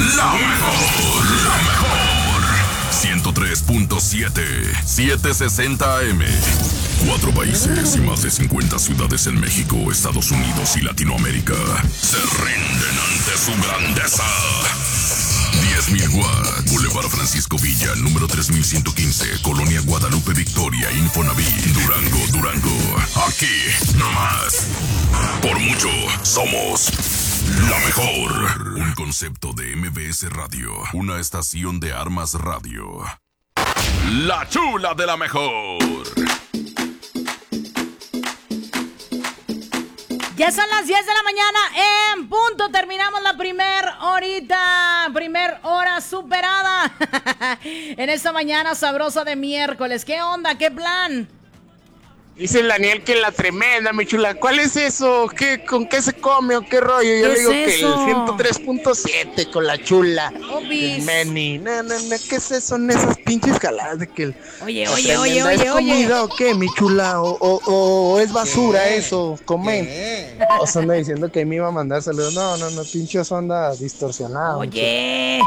La mejor, la mejor. 103.7, 760 AM. 4 países y más de 50 ciudades en México, Estados Unidos y Latinoamérica se rinden ante su grandeza. 10.000 watts, Boulevard Francisco Villa, número 3115, Colonia Guadalupe Victoria, Infonavit, Durango, Durango. Aquí, nomás. Por mucho, somos la mejor. Un concepto de MBS Radio, una estación de Armas Radio. La chula de la mejor. Ya son las 10 de la mañana en punto. Terminamos la primer hora superada en esta mañana sabrosa de miércoles. ¿Qué onda? ¿Qué plan? Dice el Daniel que la tremenda, mi chula. ¿Cuál es eso? ¿Con qué se come o qué rollo? Yo le digo que el 103.7 con la chula. Obis. El Meni. No, ¿qué es eso? Son esas pinches jaladas de que el... Oye. ¿Es comida o qué, mi chula? ¿O es basura eso? Comer. O sea, anda diciendo que me iba a mandar saludos. No, pinche onda distorsionada. Oye.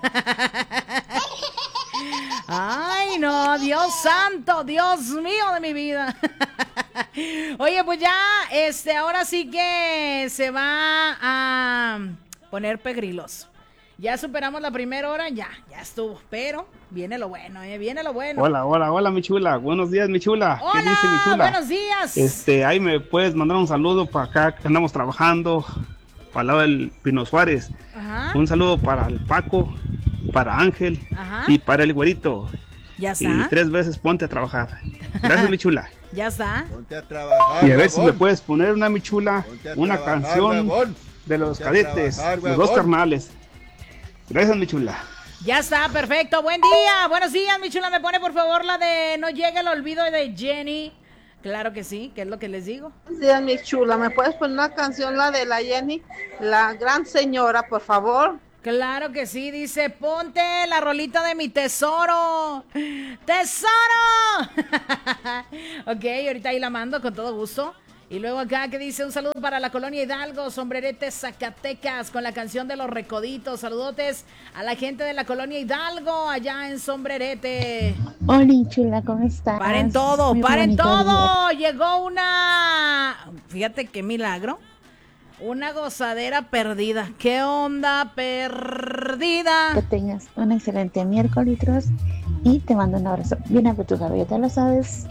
Ay, no, Dios santo, Dios mío de mi vida. Oye, pues ya, ahora sí que se va a poner pegriloso. Ya superamos la primera hora, ya estuvo, pero viene lo bueno, viene lo bueno. Hola, mi chula, buenos días, mi chula. Hola, ¿qué dice mi chula? Buenos días. Ahí me puedes mandar un saludo para acá, que andamos trabajando, para el lado del Pino Suárez. Ajá. Un saludo para el Paco, para Ángel. Ajá. Y para el güerito. Ya está. Y 3 veces ponte a trabajar. Gracias, mi chula. Ya está. Ponte a trabajar. Y a ver si me puedes poner mi chula, una canción de los cadetes, los dos carnales. Gracias, mi chula. Ya está, perfecto. Buen día. Buenos días, mi chula. ¿Me pone por favor la de No llega el olvido de Jenny? Claro que sí, ¿qué es lo que les digo? Buenos días, mi chula. ¿Me puedes poner una canción, la de la Jenny? La gran señora, por favor. Claro que sí, dice, ponte la rolita de mi tesoro. ¡Tesoro! Ok, ahorita ahí la mando con todo gusto. Y luego acá que dice, un saludo para la Colonia Hidalgo, Sombrerete, Zacatecas, con la canción de Los Recoditos. Saludotes a la gente de la Colonia Hidalgo, allá en Sombrerete. Hola, chula, ¿cómo estás? Paren todo, paren todo. Llegó una... Fíjate qué milagro. Una gozadera perdida. ¿Qué onda perdida? Que tengas un excelente miércoles y te mando un abrazo bien apretujado, ya te lo sabes.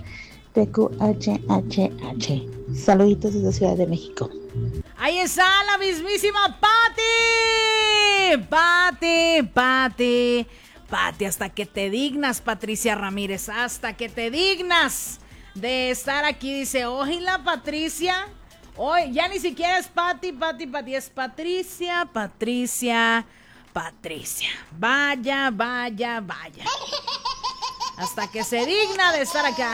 TQHHH. Saluditos desde Ciudad de México. Ahí está la mismísima Pati, hasta que te dignas, Patricia Ramírez, hasta que te dignas de estar aquí, dice, oye, Patricia. Hoy ya ni siquiera es Pati, es Patricia. Vaya. Hasta que se digna de estar acá.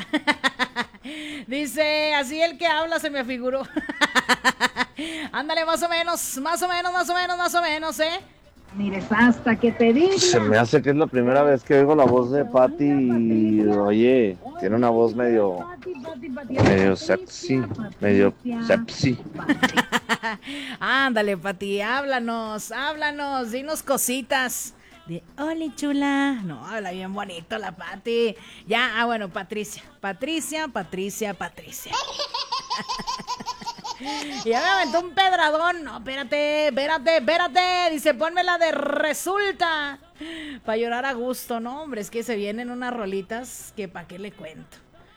Dice, así el que habla se me afiguró. Ándale, más o menos, ¿eh? Mires, hasta que te diga. Se me hace que es la primera vez que oigo la voz de Pati y, oye, tiene una voz medio sexy. Ándale, Pati, háblanos, dinos cositas. De hola, chula. No, habla bien bonito la Pati. Ya, bueno, Patricia. Y ya me aventó un pedradón. No, espérate. Dice, ponme la de resulta. Para llorar a gusto, ¿no? Hombre, es que se vienen unas rolitas que ¿para qué le cuento?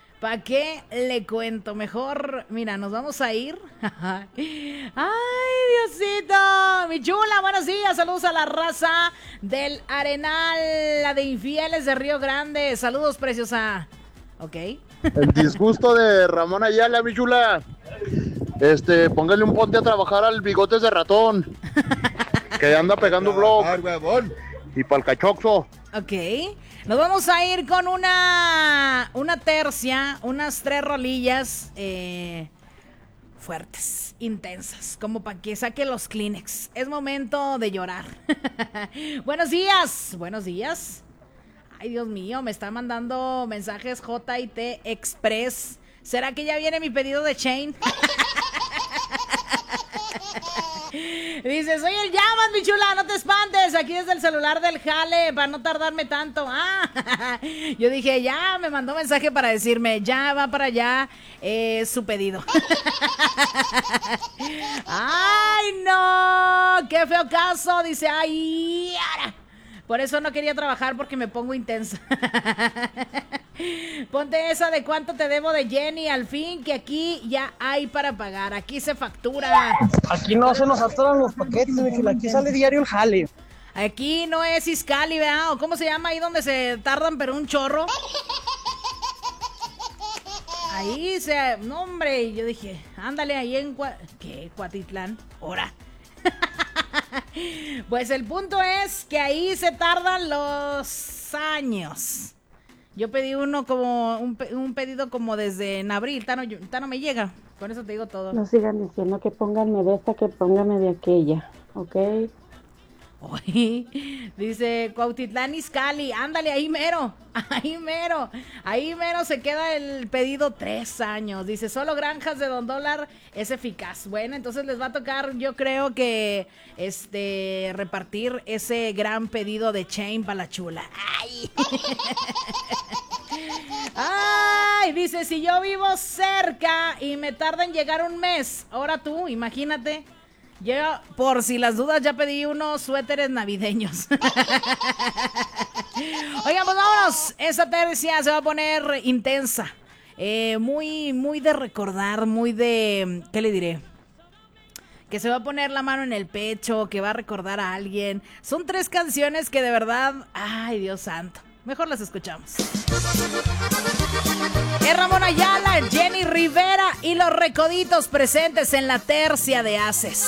Mejor, mira, nos vamos a ir. Ay, Diosito. Mi chula, buenos días. Saludos a la raza del Arenal, la de Infieles de Río Grande. Saludos, preciosa. Ok. El disgusto de Ramón Ayala, mi chula. Póngale un ponte a trabajar al Bigotes de Ratón. Que anda pegando blog. Y pa'l cachoxo. Ok. Nos vamos a ir con una tercia, unas 3 rolillas fuertes, intensas, como para que saque los Kleenex. Es momento de llorar. Buenos días. Ay, Dios mío, me está mandando mensajes JT Express. ¿Será que ya viene mi pedido de Chain? Dice, soy el Llamas, mi chula, no te espantes. pues aquí desde el celular del jale, para no tardarme tanto. Yo dije, ya me mandó mensaje para decirme, ya va para allá su pedido. ¡Ay, no! ¡Qué feo caso! Dice, ¡ay! Ara. Por eso no quería trabajar porque me pongo intensa. Ponte esa de cuánto te debo de Jenny, al fin, que aquí ya hay para pagar. Aquí se factura. Aquí no se nos atoran los paquetes, aquí sale diario el jale. Aquí no es Iscali, ¿verdad? ¿O cómo se llama ahí donde se tardan pero un chorro? Ahí no, hombre, yo dije, ándale ahí en ¿qué? Cuatitlán, ahora. Pues el punto es que ahí se tardan los años. Yo pedí uno como un pedido como desde en abril, no me llega. Con eso te digo todo. No sigan diciendo que pónganme de esta, que pónganme de aquella, ¿ok? Oye, dice Cuautitlán Izcalli, ándale, ahí mero se queda el pedido 3 años. Dice, solo Granjas de Don Dólar es eficaz. Bueno, entonces les va a tocar, yo creo que repartir ese gran pedido de Chain para la chula. ¡Ay! ¡Ay! Dice, si yo vivo cerca y me tarda en llegar un mes, ahora tú, imagínate. Yo, por si las dudas, ya pedí unos suéteres navideños. Oigan, pues vámonos. Esta tercia se va a poner intensa. Muy de recordar, muy de... ¿Qué le diré? Que se va a poner la mano en el pecho, que va a recordar a alguien. Son 3 canciones que de verdad... ¡Ay, Dios santo! Mejor las escuchamos. Es Ramón Ayala, Jenny Rivera y los Recoditos presentes en la tercia de Haces.